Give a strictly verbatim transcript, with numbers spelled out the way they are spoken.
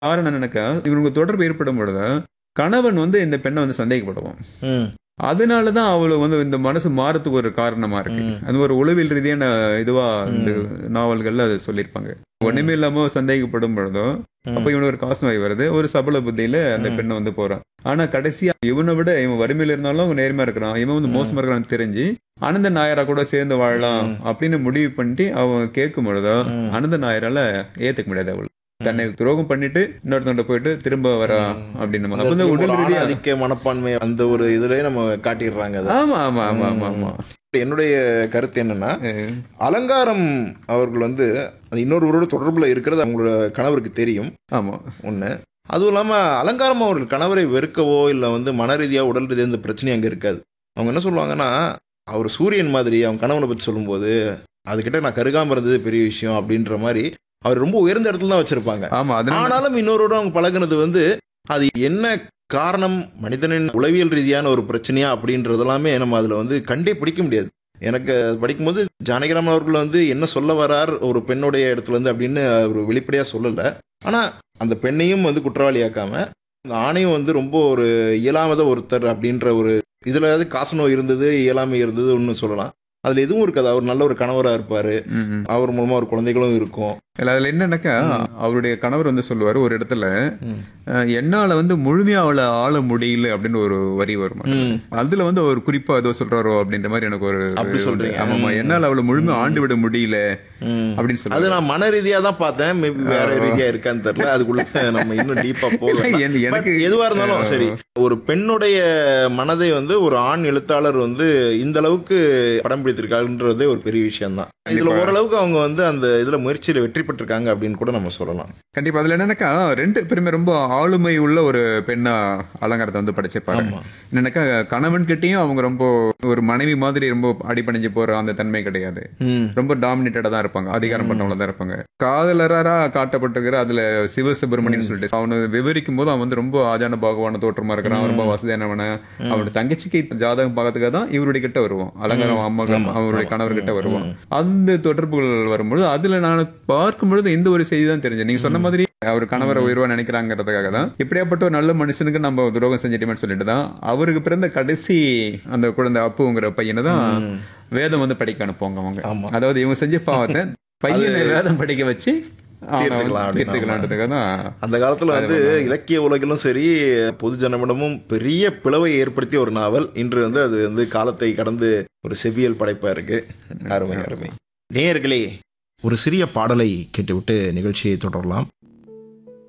காரணம் என்னன்னாக்கா, இவங்க தொடர்பு ஏற்படும் பொழுது, கணவன் வந்து இந்த பெண்ண வந்து சந்தேகப்படுவான். ம். அதனால தான் அவளுக்கு வந்து இந்த மனசு மாறத்துக்கு ஒரு காரணமா இருக்கு. ம். அது ஒரு உளவியல் ரீதியான இதுவா இந்த ம். நாவல்கள்ல அத சொல்லியிருப்பாங்க. ஒண்ணுமே ம். இல்லாம சந்தேகப்படும் பொழுதோ, அப்ப ம். இவனுக்கு ஒரு காசநோய் வருது. ஒரு சபல புத்தியில அந்த ம். பெண்ண வந்து போறான். ஆனா கடைசியா இவன விட இவன் வறுமையில இருந்தாலும் அவன் நேர்மையா இருக்கிறான். இவன் வந்து ம். மோசமா இருக்கிறான்னு தெரிஞ்சு, அனந்த நாயரா கூட சேர்ந்து வாழலாம் ம். அப்படின்னு முடிவு பண்ணிட்டு அவன் கேட்கும் பொழுதோ, ம். அனந்த நாயரால ஏத்துக்க முடியாது அவளுக்கு. தன்னை ம். துரோகம் பண்ணிட்டு இன்னொருத்தவன்ட்ட போயிட்டு திரும்ப வரா ம். அப்படின்னு. அந்த அப்ப இந்த இடத்துல ஒரு உடல் ஆண் ரீதியா ஆதிக்க மனப்பான்மை அந்த ஒரு இதுலயே நம்ம காட்டிடுறாங்க அத. ஆமா, ஆமா, ஆமா, ஆமா, ம். ஆமா. என்னுடைய கருத்து என்னன்னா, அஹ் அலங்காரம் அவர்கள் வந்து அது இன்னொருவரோட தொடர்புல இருக்கிறது அவங்களோட கணவருக்கு தெரியும். ஆமா. ஒண்ணு. அதுவும் இல்லாம அலங்காரம் அவர்கள் கணவரை வெறுக்கவோ இல்ல வந்து மன ரீதியா, உடல் ரீதியா இந்த பிரச்சனை அங்க இருக்காது. அவங்க என்ன சொல்லுவாங்கன்னா, அவர் சூரியன் மாதிரி அவங்க கணவனை பத்தி சொல்லும்போது, அதுகிட்ட நான் கருகாம இருந்தது பெரிய விஷயம் அப்படின்ற மாரி, அவர் ரொம்ப உயர்ந்த இடத்துல தான் வச்சிருப்பாங்க. ஆமா. அதனால ஆனாலும் இன்னொருவரோட அவங்க பழகுனது வந்து, அது என்ன காரணம், மனிதனின் உளவியல் ரீதியான ஒரு பிரச்சனையா அப்படின்றதெல்லாமே நம்ம அதுல வந்து கண்டே பிடிக்க முடியாது. எனக்கு அது படிக்கும்போது ஜானகிராமன் அவர்கள் வந்து என்ன சொல்ல வரார் ஒரு பெண்ணுடைய இடத்துல இருந்து அப்படின்னு அவர் வெளிப்படையா சொல்லல. ஆனா அந்த பெண்ணையும் வந்து குற்றவாளியாக்காம, அந்த ஆணையும் வந்து ரொம்ப ஒரு இயலாமத ஒருத்தர் அப்படின்ற ஒரு இதுல காசநோய் இருந்தது, இயலாமை இருந்தது ஒன்னு சொல்லலாம். அதுல எதுவும் இருக்காது. அவர் நல்ல ஒரு கணவரா இருப்பாரு. ம், ம். அவர் மூலமா ஒரு குழந்தைகளும் இருக்கும். இல்ல அதுல என்னன்னாக்கா, ம். அவருடைய கணவர் வந்து சொல்லுவாரு ஒரு இடத்துல, ம். அ என்னால வந்து முழுமையா அவள ஆள முடியல அப்படின்னு ஒரு வரி வருமா. ம். அதுல வந்து அவர் குறிப்பா ஏதோ சொல்றாரோ அப்படின்ற மாரி எனக்கு ஒரு அப்படி உண்டு. சொல்றீங்க. ஆமாமா. ம். என்னால அவள முழுமையா ம். ஆண்டு விட முடியல ம். அப்படின்னு அது சொல்லுவாரு. நான் மன ரீதியா தான் பார்த்தேன். மேபி வேற ஆ. ரீதியா இருக்கான்னு தெரியல. அதுக்குள்ள நம்ம இன்னும் டீப்பா போக இல்ல, வேண்டாம். என்- பட் எனக்கு எதுவா இருந்தாலும் சரி, ஒரு பெண்ணுடைய மனதை வந்து ஒரு ஆண் எழுத்தாளர் வந்து இந்த அளவுக்கு படம் பிடித்திருக்காருன்றதே ஒரு பெரிய விஷயம் தான். இதுல கண்டிப்பா. ஓரளவுக்கு அவங்க வந்து அந்த இதுல முயற்சியில வெற்றி பெற்றிருக்காங்க அப்படின்னு கூட நம்ம சொல்லலாம். கண்டிப்பா. அதுல என்னன்னாக்கா, ரெண்டு பேருமே ரொம்ப ஆளுமை உள்ள ஒரு பெண்ணா அலங்காரத்தை வந்து படைச்சிருப்பாரு. ஆமா. என்னன்னாக்கா, கணவன் கிட்டயும் அவங்க ரொம்ப ஒரு மனைவி மாதிரி ரொம்ப அடிபணிஞ்சு போற அந்த தன்மை கிடையாது. ம். ரொம்ப டாமினேட்டடா தான் இருப்பாங்க. அதிகாரம் பண்ணவங்கள தான் இருப்பாங்க. காதலரா காட்டப்பட்டிருக்கிற அதுல சிவசுப்பிரமணியன் சொல்லிட்டு அவனை விவரிக்கும் போது அவன் வந்து ரொம்ப ஆஜான பாகவான தோற்றமா இருக்கிறான். ரொம்ப வசதியானவன. அவனுடைய தங்கச்சிக்கு ஜாதகம் பார்க்கறதுக்காக தான் இவருடைய கிட்ட வருவான். அலங்காரம் அம்மா ஆமா. அவருடைய ஆமா. கணவர் கிட்ட ம். வருவான். ம். அந்த தொடர்புகள் வரும்பொழுது அதுல நான் பார்க்கும் பொழுது இந்த ஒரு செய்தி தான் தெரிஞ்சது. நீங்க சொன்ன மாதிரி அவர் கணவரை உயர்வா நினைக்கிறாங்கிறதுக்காக தான் இப்படியாப்பட்ட ஒரு நல்ல மனுஷனுக்கு நம்ம துரோகம் செஞ்சிட்டோம்னு சொல்லிட்டு தான் அவருக்கு பிறந்த கடைசி அந்த குழந்தை அப்புங்கிற பையனை தான் ம். வேதம் வந்து படிக்க அனுப்புவாங்க அவங்க. ஆமா. அதாவது இவங்க செஞ்ச பாவத்தை பையனை வேதம் படிக்க வச்சு தீர்த்துக்கலாம் அப்படின்னு. தீர்த்துக்கலான்றதுக்காக தான். அந்த காலத்துல வந்து இலக்கிய உலகிலும் சரி, பொது ஜனமிடமும் பெரிய பிளவை ஏற்படுத்திய ஒரு நாவல். இன்று வந்து அது வந்து காலத்தை கடந்து ஒரு செவ்வியல் படைப்பா இருக்கு. அருமை அருமை. நேயர்களே, ஒரு சிறிய பாடலை கேட்டுவிட்டு நிகழ்ச்சியை தொடரலாம்.